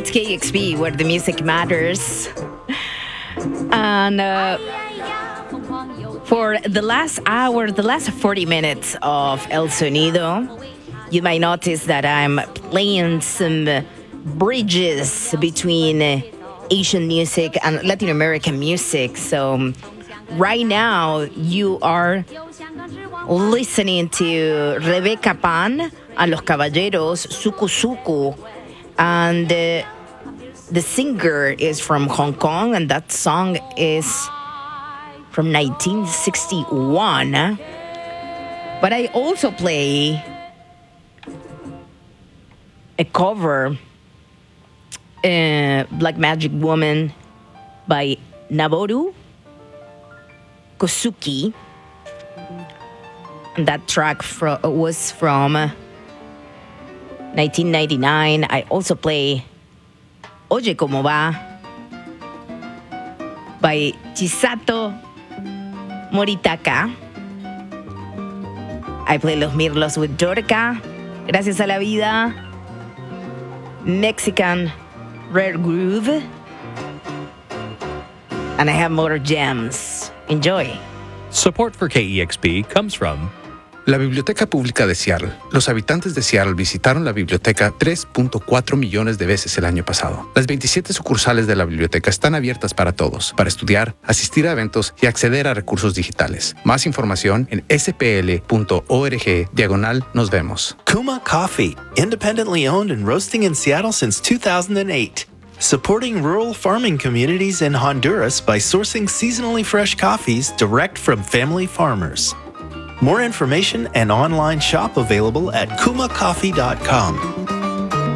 It's KXP, where the music matters. And for the last hour, the last 40 minutes of El Sonido, you might notice that I'm playing some bridges between Asian music and Latin American music. So right now, you are listening to Rebecca Pan and Los Caballeros, Suku Suku. And the singer is from Hong Kong, and that song is from 1961. But I also play a cover, Black Magic Woman by Naboru Kosuki. And that track was from 1999. I also play Oye Como Va by Chisato Moritaka. I play Los Mirlos with Dorca, Gracias a la Vida, Mexican Rare Groove, and I have more gems. Enjoy. Support for KEXP comes from la Biblioteca Pública de Seattle. Los habitantes de Seattle visitaron la biblioteca 3.4 millones de veces el año pasado. Las 27 sucursales de la biblioteca están abiertas para todos, para estudiar, asistir a eventos y acceder a recursos digitales. Más información en spl.org/nos vemos. Kuma Coffee, independently owned and roasting in Seattle since 2008. Supporting rural farming communities in Honduras by sourcing seasonally fresh coffees direct from family farmers. More information and online shop available at kumacoffee.com.